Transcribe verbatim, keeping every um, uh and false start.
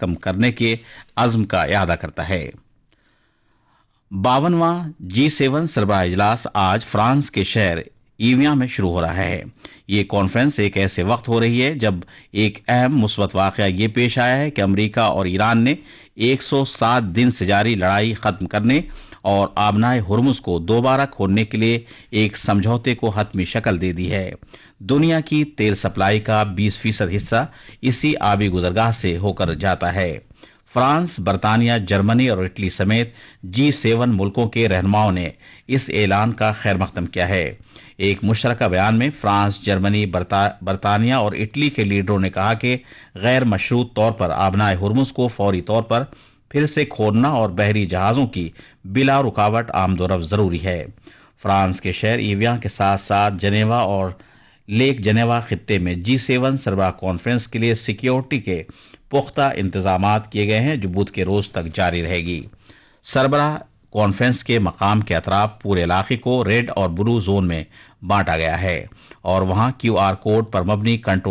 कम करने के अज़्म का इरादा करता है। बावनवां जी सेवन सरबराह इजलास आज फ्रांस के शहर ईवियां में शुरू हो रहा है। ये कॉन्फ्रेंस एक ऐसे वक्त हो रही है जब एक अहम मुस्बत वाकया ये पेश आया है कि अमेरिका और ईरान ने एक सौ सात दिन से जारी लड़ाई खत्म करने और आबनाए हुर्मुज को दोबारा खोलने के लिए एक समझौते को हतमी शक्ल दे दी है। दुनिया की तेल सप्लाई का बीस फीसद हिस्सा इसी आबी गुजरगाह से होकर जाता है। फ्रांस, बरतानिया, जर्मनी और इटली समेत जी सेवन मुल्कों के रहनुमाओं ने इस ऐलान का खैर मकदम किया है। एक मुशतरका बयान में फ्रांस, जर्मनी, बरता, बरतानिया और इटली के लीडरों ने कहा कि गैर मशरूत तौर पर आबनाए हुर्मुज को फौरी तौर पर फिर से खोलना और बहरी जहाज़ों की बिला रुकावट आमदोरफ्त ज़रूरी है। फ्रांस के शहर ईवियां के साथ साथ जनेवा और लेक जनेवा खित्ते में जी सेवन सरबराह कॉन्फ्रेंस के लिए सिक्योरिटी के पुख्ता इंतजामात किए गए हैं जो बुध के रोज तक जारी रहेगी। सरबराह कॉन्फ्रेंस के मकाम के अतराफ पूरे इलाके को रेड और ब्लू जोन में बांटा गया है और वहां क्यू आर कोड पर मबनी कंट्रोल